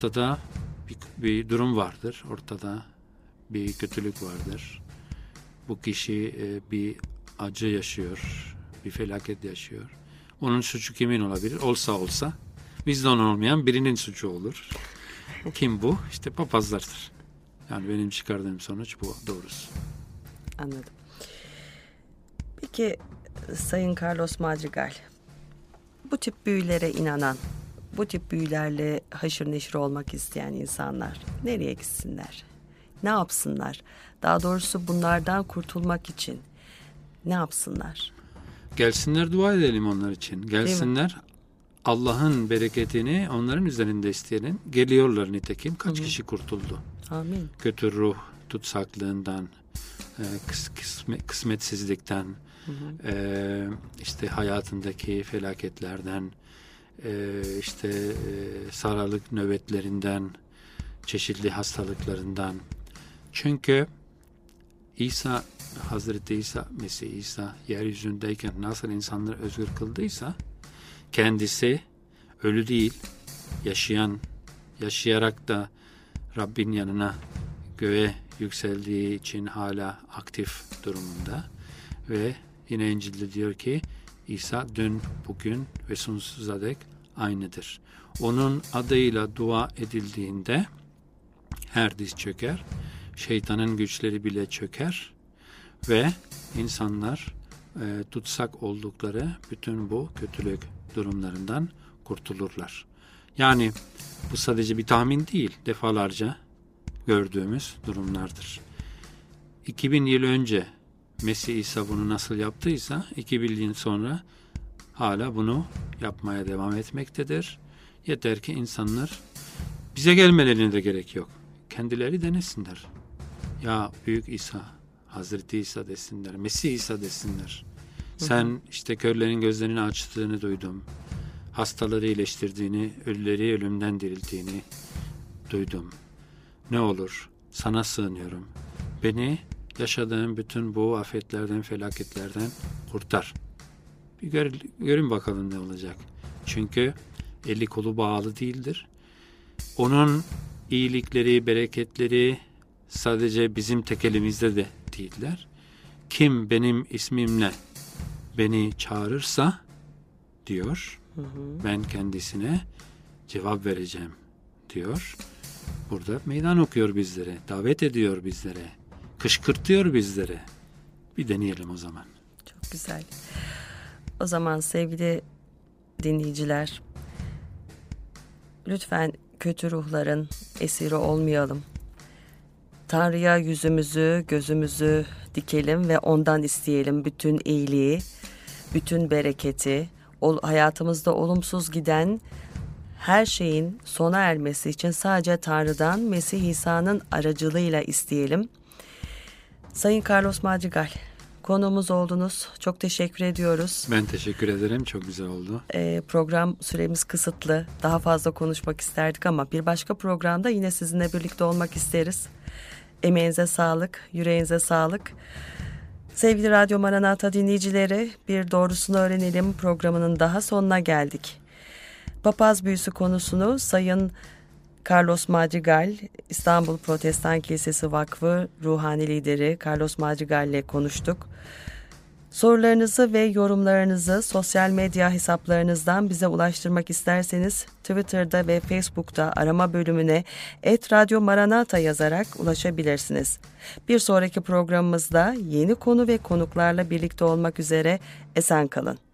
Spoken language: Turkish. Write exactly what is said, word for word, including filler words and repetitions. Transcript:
Ortada bir, bir durum vardır. Ortada bir kötülük vardır. Bu kişi e, bir acı yaşıyor, bir felaket yaşıyor. Onun suçu kimin olabilir? Olsa olsa bizden olmayan birinin suçu olur. Kim bu? İşte papazlardır. Yani benim çıkardığım sonuç bu doğrusu. Anladım. Peki Sayın Carlos Madrigal, bu tip büyülere inanan, bu tip büyülerle haşır neşir olmak isteyen insanlar nereye gitsinler? Ne yapsınlar? Daha doğrusu bunlardan kurtulmak için ne yapsınlar? Gelsinler, dua edelim onlar için. Gelsinler, Allah'ın bereketini onların üzerinde isteyelim. Geliyorlar nitekim. Kaç Hı-hı. kişi kurtuldu? Amin. Kötü ruh tutsaklığından, kıs, kısmet, kısmetsizlikten, e, işte hayatındaki felaketlerden, e, işte e, saralık nöbetlerinden, çeşitli hastalıklarından. Çünkü İsa, Hazreti İsa, Mesih İsa yeryüzündeyken nasıl insanları özgür kıldıysa, kendisi ölü değil, yaşayan, yaşayarak da Rabbin yanına göğe yükseldiği için hala aktif durumunda ve yine İncil'de diyor ki İsa dün, bugün ve sonsuza dek aynıdır. Onun adıyla dua edildiğinde her diz çöker, şeytanın güçleri bile çöker ve insanlar e, tutsak oldukları bütün bu kötülük durumlarından kurtulurlar. Yani bu sadece bir tahmin değil, defalarca gördüğümüz durumlardır. iki bin yıl önce Mesih İsa bunu nasıl yaptıysa iki bin yıl sonra hala bunu yapmaya devam etmektedir. Yeter ki insanlar, bize gelmelerine de gerek yok. Kendileri denesinler. Ya Büyük İsa, Hazreti İsa desinler, Mesih İsa desinler. Sen hı hı. işte körlerin gözlerini açtığını duydum. Hastaları iyileştirdiğini, ölüleri ölümden dirilttiğini duydum. Ne olur sana sığınıyorum. Beni yaşadığım bütün bu afetlerden, felaketlerden kurtar. Bir gör, görün bakalım ne olacak. Çünkü eli kolu bağlı değildir. Onun iyilikleri, bereketleri sadece bizim tek elimizde de değiller. Kim benim ismimle beni çağırırsa diyor, hı hı. ben kendisine cevap vereceğim diyor. Burada meydan okuyor bizlere, davet ediyor bizlere, kışkırtıyor bizlere. Bir deneyelim o zaman. Çok güzel. O zaman sevgili dinleyiciler, lütfen kötü ruhların esiri olmayalım. Tanrı'ya yüzümüzü, gözümüzü dikelim ve ondan isteyelim bütün iyiliği, bütün bereketi, hayatımızda olumsuz giden her şeyin sona ermesi için sadece Tanrı'dan Mesih İsa'nın aracılığıyla isteyelim. Sayın Carlos Madrigal, konuğumuz oldunuz. Çok teşekkür ediyoruz. Ben teşekkür ederim. Çok güzel oldu. Ee, program süremiz kısıtlı. Daha fazla konuşmak isterdik ama bir başka programda yine sizinle birlikte olmak isteriz. Emeğinize sağlık, yüreğinize sağlık. Sevgili Radyo Maranata dinleyicileri, bir doğrusunu öğrenelim programının daha sonuna geldik. Papaz büyüsü konusunu Sayın Carlos Madrigal, İstanbul Protestan Kilisesi Vakfı ruhani lideri Carlos Madrigal ile konuştuk. Sorularınızı ve yorumlarınızı sosyal medya hesaplarınızdan bize ulaştırmak isterseniz Twitter'da ve Facebook'ta arama bölümüne et radyo maranata yazarak ulaşabilirsiniz. Bir sonraki programımızda yeni konu ve konuklarla birlikte olmak üzere esen kalın.